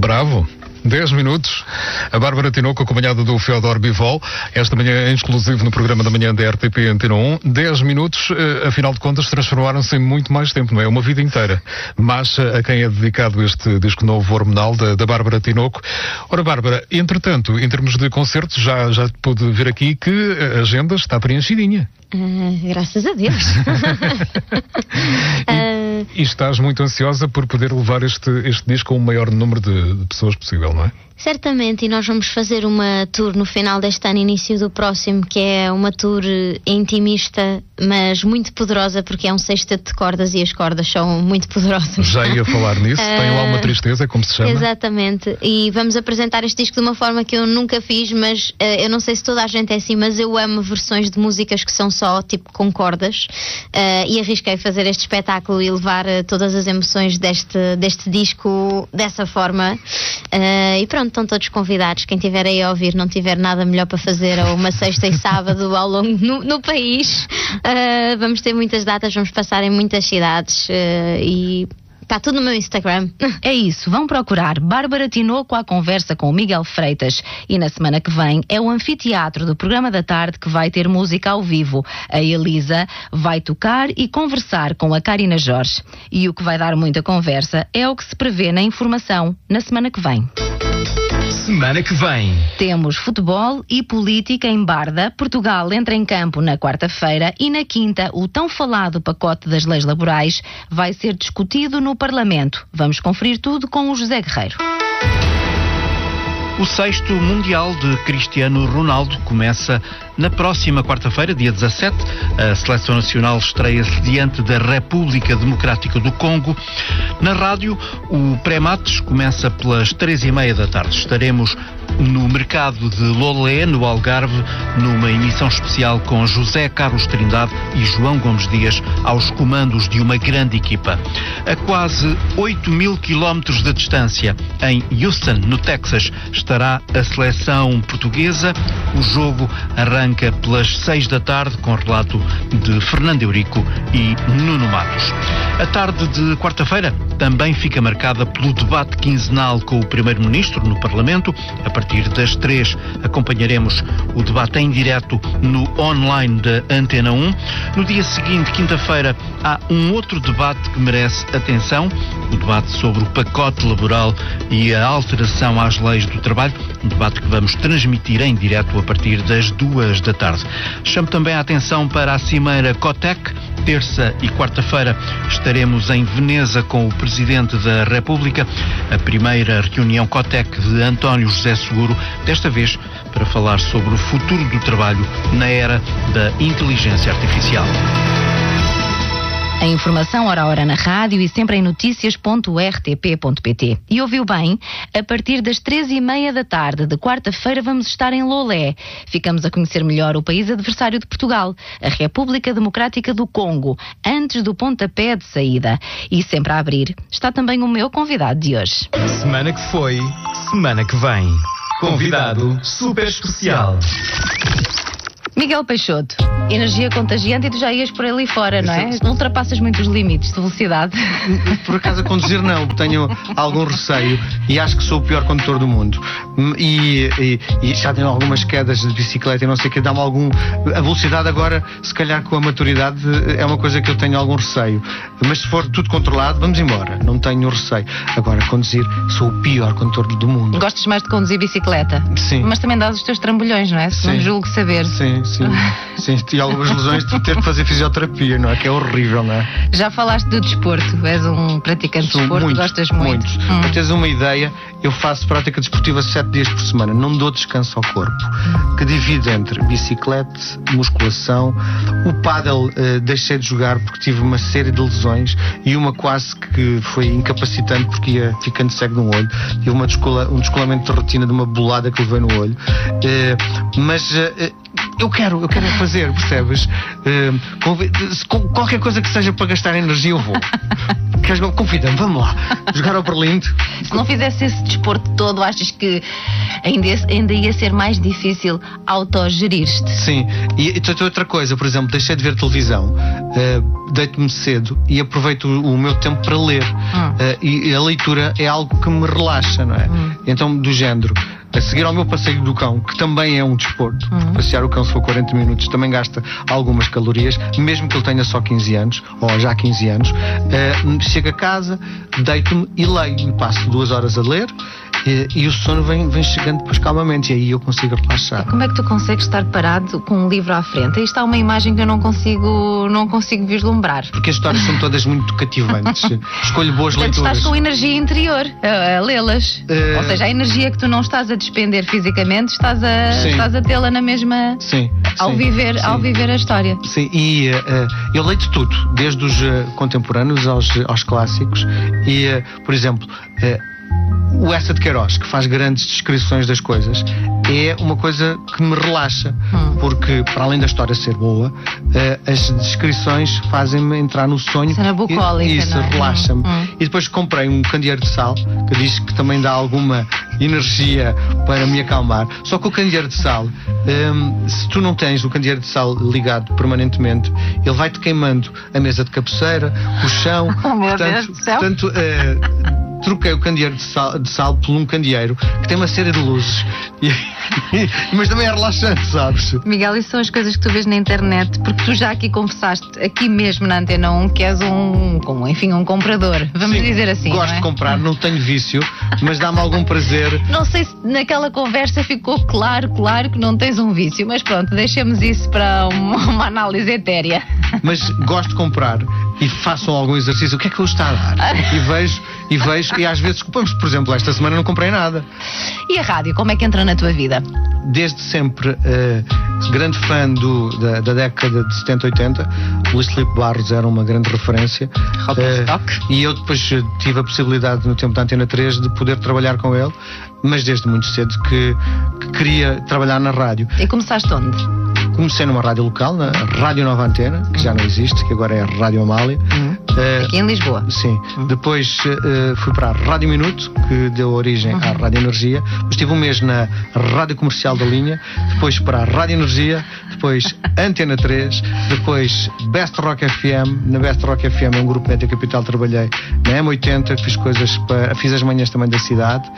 Bravo. 10 minutos. A Bárbara Tinoco, acompanhada do Feodor Bivol, esta manhã em exclusivo no programa da manhã da RTP Antena 1. 10 minutos, afinal de contas, transformaram-se em muito mais tempo, não é? Uma vida inteira. Mas a quem é dedicado este disco novo hormonal da Bárbara Tinoco. Ora, Bárbara, entretanto, em termos de concertos, já pude ver aqui que a agenda está preenchidinha. Graças a Deus. E estás muito ansiosa por poder levar este disco a um maior número de pessoas possível, não é? Certamente, e nós vamos fazer uma tour no final deste ano, início do próximo, que é uma tour intimista, mas muito poderosa, porque é um sexteto de cordas e as cordas são muito poderosas. Já ia falar nisso, tem lá uma tristeza, como se chama. Exatamente, e vamos apresentar este disco de uma forma que eu nunca fiz, mas eu não sei se toda a gente é assim, mas eu amo versões de músicas que são só tipo com cordas, e arrisquei fazer este espetáculo e levar todas as emoções deste disco dessa forma, e pronto, estão todos convidados. Quem estiver aí a ouvir, não tiver nada melhor para fazer, ou uma sexta e sábado ao longo no país, vamos ter muitas datas, vamos passar em muitas cidades, e está tudo no meu Instagram. É isso, vão procurar Bárbara Tinoco à conversa com o Miguel Freitas. E na semana que vem é o anfiteatro do programa da tarde que vai ter música ao vivo. A Elisa vai tocar e conversar com a Karina Jorge. E o que vai dar muita conversa é o que se prevê na informação na semana que vem. Semana que vem temos futebol e política em Barda. Portugal entra em campo na quarta-feira e na quinta o tão falado pacote das leis laborais vai ser discutido no Parlamento. Vamos conferir tudo com o José Guerreiro. O 6º Mundial de Cristiano Ronaldo começa na próxima quarta-feira, dia 17. A Seleção Nacional estreia-se diante da República Democrática do Congo. Na rádio, o pré-mates começa pelas 3h30 da tarde. Estaremos no mercado de Lolé, no Algarve, numa emissão especial com José Carlos Trindade e João Gomes Dias aos comandos de uma grande equipa. A quase 8.000 quilómetros de distância, em Houston, no Texas, estará a seleção portuguesa. O jogo arranca pelas 6 da tarde com relato de Fernando Eurico e Nuno Matos. A tarde de quarta-feira também fica marcada pelo debate quinzenal com o Primeiro-Ministro no Parlamento. A partir das 3 acompanharemos o debate em direto no online da Antena 1. No dia seguinte, quinta-feira, há um outro debate que merece atenção, o debate sobre o pacote laboral e a alteração às leis do trabalho, um debate que vamos transmitir em direto a partir das 2 da tarde. Chamo também a atenção para a Cimeira COTEC. Terça e quarta-feira estaremos em Veneza com o Presidente da República, a primeira reunião COTEC de António José Seguro, desta vez para falar sobre o futuro do trabalho na era da inteligência artificial. A informação hora a hora na rádio e sempre em noticias.rtp.pt. E ouviu bem? A partir das 3h30 da tarde de quarta-feira vamos estar em Lolé. Ficamos a conhecer melhor o país adversário de Portugal, a República Democrática do Congo, antes do pontapé de saída. E sempre a abrir está também o meu convidado de hoje. Semana que foi, semana que vem. Convidado super especial. Miguel Peixoto, energia contagiante, e tu já ias por ali fora, não é? Não ultrapassas muito os limites de velocidade. Por acaso a conduzir não, tenho algum receio e acho que sou o pior condutor do mundo. E já tenho algumas quedas de bicicleta e não sei o que, dá-me algum... A velocidade agora, se calhar com a maturidade, é uma coisa que eu tenho algum receio. Mas se for tudo controlado, vamos embora, não tenho receio. Agora, conduzir, sou o pior condutor do mundo. Gostas mais de conduzir bicicleta? Sim. Mas também dás os teus trambolhões, não é? Não julgo saber. Sim. E algumas lesões de ter que fazer fisioterapia, não é? Que é horrível, não é? Já falaste de desporto, és um praticante de desporto, gostas muito. Para teres uma ideia, eu faço prática desportiva 7 dias por semana, não dou descanso ao corpo, que divide entre bicicleta, musculação, o pádel deixei de jogar porque tive uma série de lesões e uma quase que foi incapacitante porque ia ficando cego de um olho, tive um descolamento de retina de uma bolada que levei no olho, mas eu quero fazer, percebes? Qualquer coisa que seja para gastar energia eu vou. Convida-me, vamos lá. Jogar ao Berlim. Se não fizesse esse desporto todo, achas que ainda ia ser mais difícil autogerir-te? Sim, e outra coisa, por exemplo, deixei de ver televisão, deito-me cedo e aproveito o meu tempo para ler. E a leitura é algo que me relaxa, não é? Então, do género, a seguir ao meu passeio do cão, que também é um desporto, porque passear o cão se for 40 minutos também gasta algumas calorias, mesmo que ele tenha só 15 anos, ou já 15 anos, chego a casa, deito-me e leio, e passo 2 horas a ler, e o sono vem chegando depois calmamente, e aí eu consigo relaxar. Como é que tu consegues estar parado com um livro à frente? Aí está uma imagem que eu não consigo vislumbrar. Porque as histórias são todas muito cativantes. Escolho boas leituras. Estás com energia interior a lê-las. Ou seja, a energia que tu não estás a despender fisicamente, estás a tê-la na mesma... Sim. Ao viver a história. Sim, e eu leio de tudo, desde os contemporâneos aos clássicos. E, por exemplo... o Essa de Queiroz, que faz grandes descrições das coisas, é uma coisa que me relaxa, porque para além da história ser boa, as descrições fazem-me entrar no sonho. Isso relaxa-me. E depois comprei um candeeiro de sal, que diz que também dá alguma energia para me acalmar. Só que o candeeiro de sal, se tu não tens o candeeiro de sal ligado permanentemente, ele vai-te queimando a mesa de cabeceira, o chão. Deus do céu. Portanto, troquei o candeeiro de sal por um candeeiro que tem uma série de luzes, mas também é relaxante, sabes? Miguel, isso são as coisas que tu vês na internet, porque tu já aqui confessaste, aqui mesmo na Antena 1, que és um comprador, vamos dizer assim. Gosto de comprar, não tenho vício, mas dá-me algum prazer. Não sei se naquela conversa ficou claro que não tens um vício, mas pronto, deixemos isso para uma análise etérea. Mas gosto de comprar e façam algum exercício, o que é que eu está a dar? E vejo, e às vezes desculpamos, por exemplo, esta semana não comprei nada. E a rádio, como é que entra na tua vida? Desde sempre grande fã da década de 70, 80. Luís Filipe Barros era uma grande referência. E eu depois tive a possibilidade no tempo da Antena 3 de poder trabalhar com ele, mas desde muito cedo que queria trabalhar na rádio. E começaste onde? Comecei numa rádio local, na Rádio Nova Antena, que já não existe, que agora é a Rádio Amália. Aqui em Lisboa. Sim. Depois fui para a Rádio Minuto, que deu origem à Rádio Energia. Depois estive um mês na Rádio Comercial da Linha. Depois para a Rádio Energia. Depois Antena 3. Depois Best Rock FM. Na Best Rock FM é um grupo Média Capital, trabalhei na M80, fiz as manhãs também da cidade.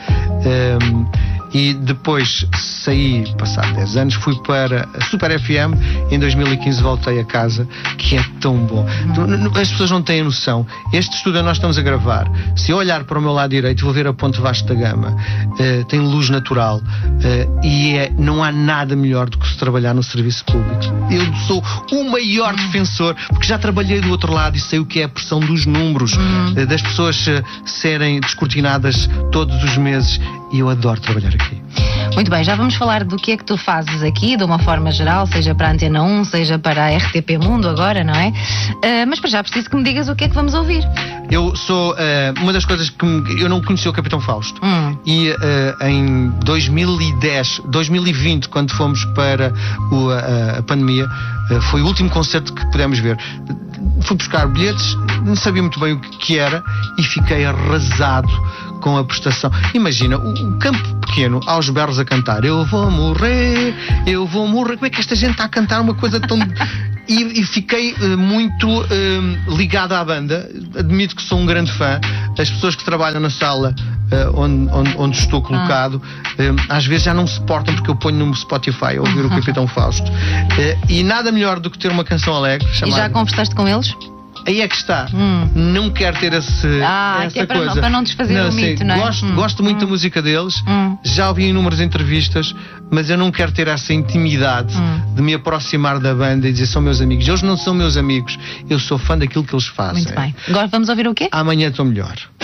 E depois saí, passado 10 anos, fui para a Super FM. Em 2015 voltei a casa, que é tão bom. As pessoas não têm noção. Este estúdio nós estamos a gravar, se eu olhar para o meu lado direito, vou ver a Ponte Vasco da Gama. Tem luz natural, e não há nada melhor do que se trabalhar no serviço público. Eu sou o maior defensor, porque já trabalhei do outro lado e sei o que é a pressão dos números, das pessoas serem descortinadas todos os meses, e eu adoro trabalhar aqui. Muito bem, já vamos falar do que é que tu fazes aqui, de uma forma geral, seja para a Antena 1, seja para a RTP Mundo agora, não é? Mas para já preciso que me digas o que é que vamos ouvir. Eu sou, uma das coisas que eu não conheci o Capitão Fausto. E em 2020, quando fomos para a pandemia, foi o último concerto que pudemos ver. Fui buscar bilhetes, não sabia muito bem o que era e fiquei arrasado com a prestação. Imagina, o campo pequeno, aos berros a cantar, eu vou morrer, como é que esta gente está a cantar uma coisa tão... E fiquei muito ligado à banda. Admito que sou um grande fã. As pessoas que trabalham na sala onde estou colocado, às vezes já não me suportam, porque eu ponho no Spotify a ouvir o Capitão Fausto. E nada melhor do que ter uma canção alegre chamada... E já conversaste com eles? Aí é que está. Não quero ter essa que é coisa. para não desfazer o mito, não é? Gosto muito da música deles. Já ouvi inúmeras entrevistas, mas eu não quero ter essa intimidade de me aproximar da banda e dizer são meus amigos. Eles não são meus amigos. Eu sou fã daquilo que eles fazem. Muito bem. Agora vamos ouvir o quê? Amanhã estou melhor.